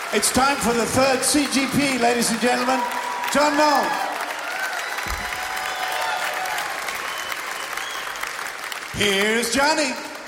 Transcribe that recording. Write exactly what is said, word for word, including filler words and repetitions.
It's time for the third C G P, ladies and gentlemen. John Knoll. Here's Johnny.